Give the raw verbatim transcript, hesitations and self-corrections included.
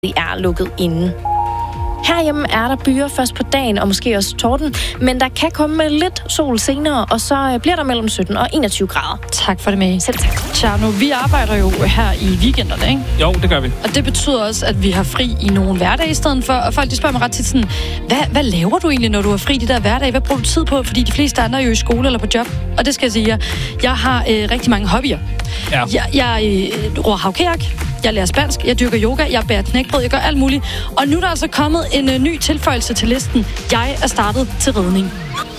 er lukket inde. Herhjemme er der byer først på dagen, og måske også torden, men der kan komme lidt sol senere, og så bliver der mellem sytten og enogtyve grader. Tak for det, May. Selv tak. Tjerno, vi arbejder jo her i weekenderne, ikke? Jo, det gør vi. Og det betyder også, at vi har fri i nogle hverdage i stedet for, og folk de spørger mig ret tit sådan, hvad, hvad laver du egentlig, når du har fri de der hverdage? Hvad bruger du tid på? Fordi de fleste andre er jo i skole eller på job, og det skal jeg sige, jeg, jeg har øh, rigtig mange hobbyer. Ja. Jeg, jeg øh, roer havkajak, jeg lærer spansk, jeg dyrker yoga, jeg bærer knækbrød, jeg gør alt muligt. Og nu er der altså kommet en øh, ny tilføjelse til listen. Jeg er startet til ridning.